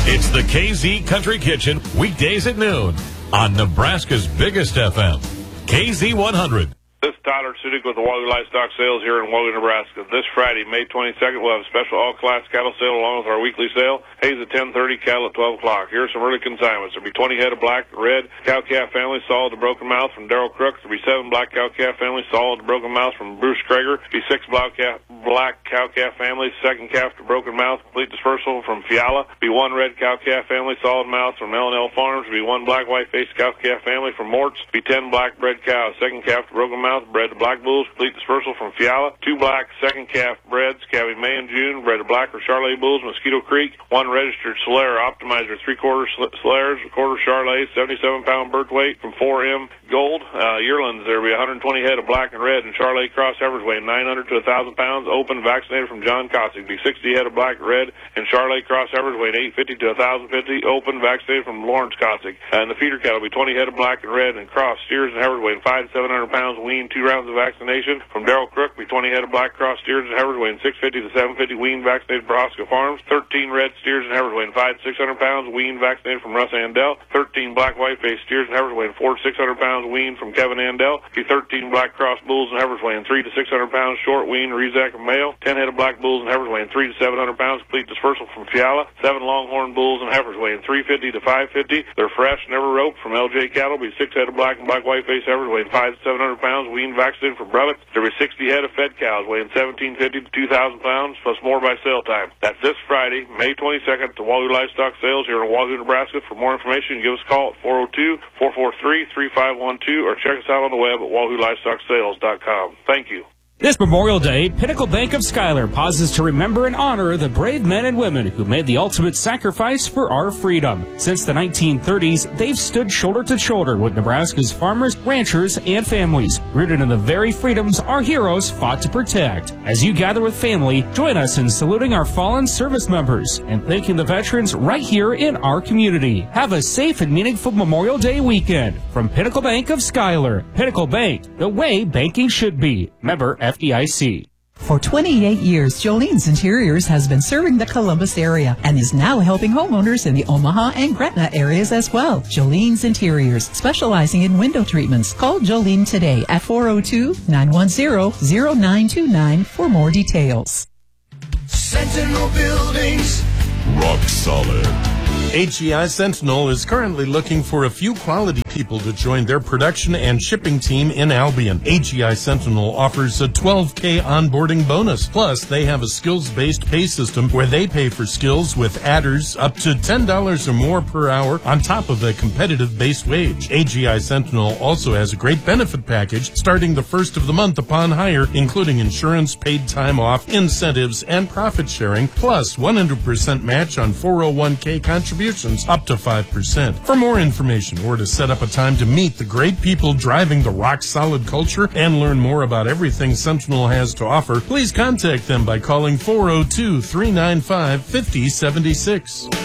It's the KZ Country Kitchen, weekdays at noon on Nebraska's biggest FM, KZ100. This is Tyler Sudik with the Wahoo Livestock Sales here in Wahoo, Nebraska. This Friday, May 22nd, we'll have a special all-class cattle sale along with our weekly sale. Hayes at 10:30, cattle at 12 o'clock. Here are some early consignments. There'll be 20 head of black, red, cow-calf family, solid to broken mouth from Darrell Crooks. There'll be 7 black cow-calf families, solid to broken mouth from Bruce Krager. There'll be 6 black cow-calf families, second calf to broken mouth, complete dispersal from Fiala. There'll be 1 red cow-calf family, solid mouth from L&L Farms. There'll be 1 black white-faced cow-calf family from Mort's. There'll be 10 black bred cows, second calf to broken mouth, bred to black bulls, complete dispersal from Fiala. 2 black second calf breds, calving May and June, bred to black or Charolais bulls, Mosquito Creek. 1 registered Solera Optimizer, 3/4 Solares, quarter Charolais, 77-pound birth weight from 4M Gold. Yearlings, there will be 120 head of black and red and Charolais cross average weight 900 to 1,000 pounds, open, vaccinated from John Kossick. Be 60 head of black, red, and Charolais cross average weight 850 to 1,050, open, vaccinated from Lawrence Kossick. And the feeder cattle will be 20 head of black and red and cross steers and heifers weighing 500 to 700 pounds, weaned, 2 rounds of vaccination from Darrell Crook. Be 20 head of black cross steers and heifers weighing 650 to 750, weaned, vaccinated from Oscar Farms. 13 red steers and heifers weighing 500 to 600 pounds, weaned, vaccinated from Russ Andell. 13 black white-faced steers and heifers weighing 400 to 600 pounds, weaned from Kevin Andell. Be 13 black cross bulls and heifers weighing 300 to 600 pounds, short, weaned, Rezac and male. 10 head of black bulls and heifers weighing 300 to 700 pounds, complete dispersal from Fiala. 7 longhorn bulls and heifers weighing 350 to 550. They're fresh, never roped from LJ Cattle. Be 6 head of black and black white-faced heifers weighing 500 to 700 pounds, weaned, vaccinated from Brevett. There will be 60 head of fed cows weighing 1,750 to 2,000 pounds, plus more by sale time. That's this Friday, May 22nd, to Wahoo Livestock Sales here in Wahoo, Nebraska. For more information, give us a call at 402-443-3512 or check us out on the web at wahoo-livestocksales.com. Thank you. This Memorial Day, Pinnacle Bank of Schuyler pauses to remember and honor the brave men and women who made the ultimate sacrifice for our freedom. Since the 1930s, they've stood shoulder to shoulder with Nebraska's farmers, ranchers, and families, rooted in the very freedoms our heroes fought to protect. As you gather with family, join us in saluting our fallen service members and thanking the veterans right here in our community. Have a safe and meaningful Memorial Day weekend from Pinnacle Bank of Schuyler. Pinnacle Bank, the way banking should be. Member FDIC. For 28 years, Jolene's Interiors has been serving the Columbus area and is now helping homeowners in the Omaha and Gretna areas as well. Jolene's Interiors, specializing in window treatments. Call Jolene today at 402-910-0929 for more details. Sentinel Buildings, rock solid. AGI Sentinel is currently looking for a few quality people to join their production and shipping team in Albion. AGI Sentinel offers a $12K onboarding bonus. Plus, they have a skills-based pay system where they pay for skills with adders up to $10 or more per hour on top of a competitive base wage. AGI Sentinel also has a great benefit package starting the first of the month upon hire, including insurance, paid time off, incentives, and profit sharing, plus 100% match on 401K contributions up to 5%. For more information or to set up a time to meet the great people driving the rock-solid culture and learn more about everything Sentinel has to offer, please contact them by calling 402-395-5076.